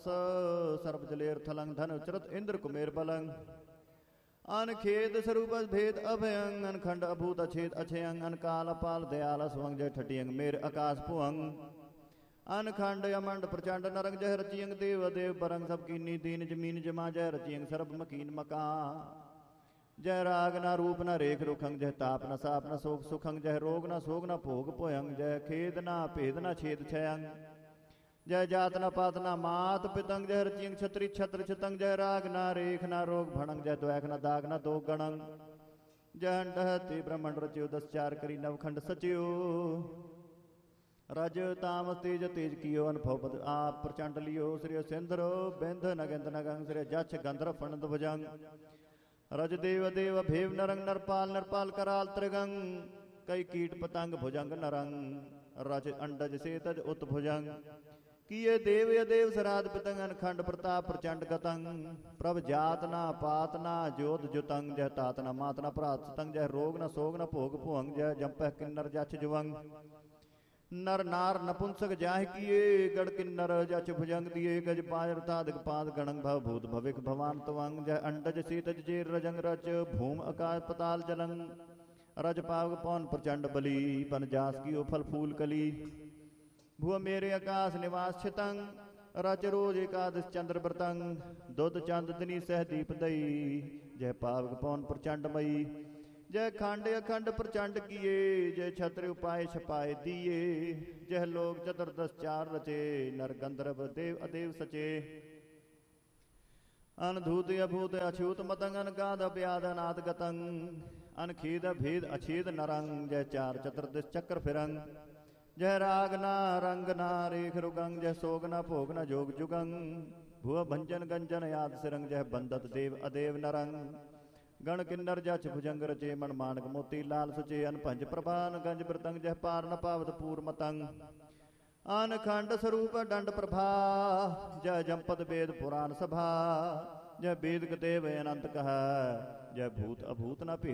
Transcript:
ਸਰਬ ਜਲੇਰ ਥਲੰਗ ਧਨ ਉਚਰਤ ਇੰਦਰ ਕੁਮੇਰ ਬਲੰਗ ਅਨਖੇਦ ਸਰੂਪ ਭੇਦ ਅਭਯੰ ਅਨਖੰਡ ਅਭੂਤ ਅਛੇਦ ਅਛਯੰ ਅਨਕਾਲ ਅਪਾਲ ਦਿਆਲ ਸੁਵੰਗ ਜੈ ਠਟਿਯੰ ਮੇਰ ਆਕਾਸ਼ ਭੁਵੰਗ ਅਨਖੰਡ ਅਮੰਡ ਪ੍ਰਚੰਡ ਨਰੰਗ ਜੈ ਰਚਿਯੰ ਦੇਵ ਦੇਵ ਬਰੰਗ ਸਭ ਕੀਨੀ ਦੀਨ ਜਮੀਨ ਜਮਾ ਜੈ ਰਚਿਯੰ ਸਰਬ ਮਕੀਨ ਮਕਾ ਜੈ ਰਾਗ ਨਾ ਰੂਪ ਨਾ ਰੇਖ ਰੁਖੰਗ ਜੈ ਤਾਪ ਨਾ ਸਾਪ ਨਾ ਸੋਖ ਸੁਖੰਗ ਜੈ ਰੋਗ ਨਾ ਸੋਗ ਨਾ ਭੋਗ ਭੋਯੰਗ ਜੈ ਖੇਦ ਨਾ ਭੇਦ ਨਾ ਛੇਦ ਛਯੰਗ ਜੈ ਜਾਤ ਨਾ ਪਾਤ ਨਾ ਮਾਤ ਪਿਤੰਗ ਜੈ ਰਚਿਯੰ ਛਤਰੀ ਛਤਰ ਛਤੰਗ ਜੈ ਰਾਗ ਨਾ ਰੇਖ ਨਾ ਰੋਗ ਭਣੰਗ ਜੈ ਦ્વੈਖ ਨਾ ਦਾਗ ਨਾ ਦੋਗ ਗਣੰਗ ਜੈ ਅੰਡਹਤੀ ਬ੍ਰਹਮੰਡ ਰਚਿਓ ਦਸ ਚਾਰ ਕਰੀ ਨਵਖੰਡ ਸਚਿਓ ਰਜ ਤਾਮ ਤੇਜ ਤੇਜ ਕੀਓ ਅਨਭਵ ਬਦ ਆਪ ਪ੍ਰਚੰਡ ਲਿਓ ਸ੍ਰੀ ਸਿੰਦਰ ਬਿੰਦ ਨਗੰਦ ਨਗੰਗ ਸ੍ਰੀ ਜਛ ਗੰਧਰ ਫਣਦ ਭੁਜੰਗ ਰਜ ਦੇਵ ਦੇਵ ਭੇਵ ਨਰੰਗ ਨਰਪਾਲ ਨਰਪਾਲ ਕਰਾਲ ਤ੍ਰਿਗੰਗ ਕਈ ਕੀਟ ਪਤੰਗ ਭੁਜੰਗ ਨਰੰਗ ਰਜ ਅੰਡਜ ਸੇਤਜ ਉਤ ਭੁਜੰਗ ਕੀਏ ਦੇਵ ਅਦੇਵ ਸਰਾਦ ਪਿਤੰਗ ਅਨਖੰਡ ਪ੍ਰਤਾਪ ਪ੍ਰਚੰਡ ਗਤੰਗ ਪ੍ਰਭ ਜਾਤ ਨਾ ਪਾਤ ਨਾ ਜੋਤ ਜੁਤੰਗ ਜੈ ਤਾਤ ਨਾ ਮਾਤ ਨਾ ਭਰਾਤ ਸਤੰਗ ਜੈ ਰੋਗ ਨਾ ਸੋਗ ਨਾ ਭੋਗ ਭੁਵੰਗ ਜੈ ਜੰਪਹਿ ਕਿੰਨਰ ਜਛ ਜੁਵੰਗ ਨਰ ਨਾਰ ਨਪੁੰਸਕ ਜਾਹਿ ਕੀਏ ਗੜ ਕਿੰਨਰ ਜਛ ਭੁਜੰਗ ਦੀਏ ਗਜ ਪਾਜ ਰਤਾਦਿਕ ਪਾਦ ਗਣੰਗ ਭਵ ਭੂਤ ਭਵਿਕ ਭਵਾਨ ਤਵੰਗ ਜੈ ਅੰਡਜ ਸੀਤਜ ਜੇਰ ਰਜੰਗ ਰਚ ਭੂਮ ਆਕਾਸ਼ ਪਤਾਲ ਜਲੰਗ ਰਜ ਪਾਵਕ ਪੌਨ ਪ੍ਰਚੰਡ ਬਲੀ ਪਨ ਜਾਸ ਕੀਓ ਫਲ ਫੂਲ ਕਲੀ ਭੂਆ ਮੇਰੇ ਆਕਾਸ਼ ਨਿਵਾਸ ਛਿਤੰਗ ਰਚ ਰੋਜ ਏਕਾਦਸ਼ ਚੰਦਰ ਬਰਤੰਗ ਦੁੱਧ ਚੰਦ ਦਿਨੀ ਸਹਿ ਦੀਪ ਦਈ ਜੈ ਪਾਵਕ ਪੌਨ ਪ੍ਰਚੰਡ ਮਈ ਜੈ ਖੰਡ ਅਖੰਡ ਪ੍ਰਚੰਡ ਕੀਏ ਜੈ ਛਤਰ ਉਪਾਏ ਛਪਾਏ ਦੀਏ ਜੈ ਲੋਕ ਚਤੁਰਦਸ ਚਾਰ ਰਚੇ ਨਰ ਗੰਧਰਵ ਦੇਵ ਅਦੇਵ ਸਚੇ ਅਨਧੂਤ ਅਭੂਤ ਅਛੂਤ ਮਤੰਗ ਅਨਗਾਦ ਅਭਿਆਦ ਅਨਾਦ ਗਤੰਗ ਅਨਖੇਦ ਭੇਦ ਅਛੇਦ ਨਰੰਗ ਜੈ ਚਾਰ ਚਤੁਰਦਸ ਚੱਕਰ ਫਿਰੰਗ ਜੈ ਰਾਗ ਨਾ ਰੰਗ ਨਾ ਰੇਖ ਰੁਗੰਗ ਜੈ ਸੋਗ ਨਾ ਭੋਗ ਨਾ ਜੋਗ ਜੁਗੰਗ ਭੂਆ ਭੰਜਨ ਗੰਜਨ ਆਦ ਸਿਰੰਗ ਜੈ ਬੰਦਤ ਦੇਵ ਅਦੇਵ ਨਰੰਗ ਗਣ ਕਿੰਨਰ ਜਛ ਭੁਜੰਗ ਰਚੇ ਮਨ ਮਾਨਕ ਮੋਤੀ ਲਾਲ ਸੁਚੇ ਅਨਭੰਜ ਪ੍ਰਭਾਨ ਗੰਜ ਬ੍ਰਤੰਗ ਜਹ ਪਾਰ ਨ ਪਾਵਤ ਪੂਰ ਮਤੰਗ ਅਨਖੰਡ ਸਰੂਪ ਡੰਡ ਪ੍ਰਭਾ ਜੈ ਜੰਪਤ ਵੇਦ ਪੁਰਾਨ ਸਭਾ ਜੈ ਬੇਦ ਦੇਵ ਅਨੰਤ ਕਹੈ ਜੈ ਭੂਤ ਅਭੂਤ ਨ ਭੇਦ